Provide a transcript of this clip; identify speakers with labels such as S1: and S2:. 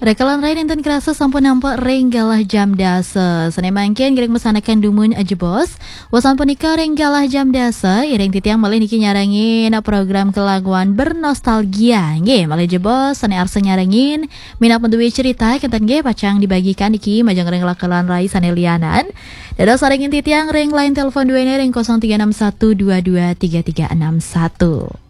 S1: Rekalan rain enten kerasa sampun nampak renggalah jam dasa. Sene mangkin giring mesanakan dumun ajebos. Wasan punika renggalah jam dasa iring titiang malih niki nyarangin program kelaguan bernostalgia. Nggih, malih jebos sene arsa nyarangin minat menduwe cerita kenten nggih pacang dibagikan niki majang reng lakalan rai sane lianan. Dados sarengin titiang ring line telepon 2 ring 0361223361.